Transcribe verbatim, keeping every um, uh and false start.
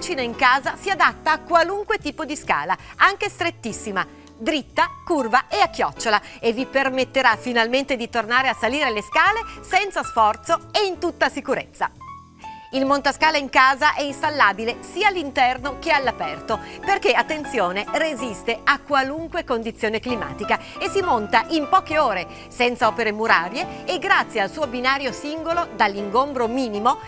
montancina in casa si adatta a qualunque tipo di scala, anche strettissima, dritta, curva e a chiocciola, e vi permetterà finalmente di tornare a salire le scale senza sforzo e in tutta sicurezza. Il montascala in casa è installabile sia all'interno che all'aperto perché, attenzione, resiste a qualunque condizione climatica e si monta in poche ore, senza opere murarie e grazie al suo binario singolo dall'ingombro minimo